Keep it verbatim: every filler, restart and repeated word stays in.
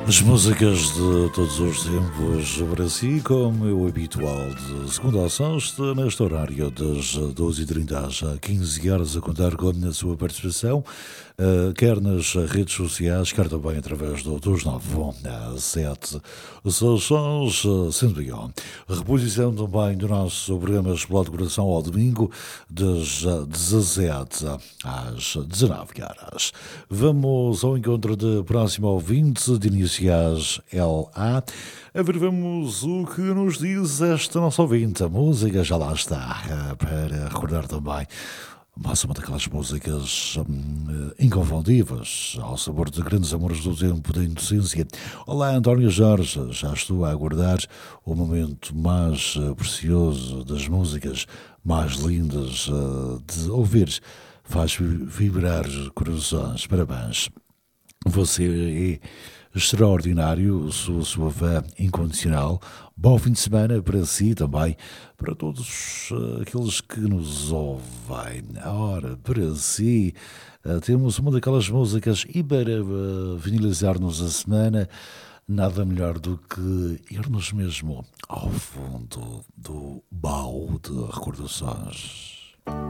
As músicas de todos os tempos para si, como é o habitual, de segunda a sexta, neste horário das doze e trinta às quinze horas, a contar com a sua participação, uh, quer nas redes sociais, quer também através do dois nove um sete seis seis cento e um. Reposição também do nosso programa Explode Coração ao domingo, das dezassete às dezenove horas. Vamos ao encontro de próximo ouvinte de iniciais L A. A ver, vamos o que nos diz esta nossa ouvinte. A música já lá está, para recordar também mais uma daquelas músicas hum, inconfundíveis, ao sabor de grandes amores do tempo da inocência. Olá, António Jorge, já estou a aguardar o momento mais uh, precioso das músicas mais lindas uh, de ouvir. Faz vibrar corações. Parabéns. Você é extraordinário, sou a sua fã incondicional. Bom fim de semana para si também, para todos uh, aqueles que nos ouvem. Ora, para si, uh, temos uma daquelas músicas e para uh, finalizar-nos a semana, nada melhor do que irmos mesmo ao fundo do baú de recordações.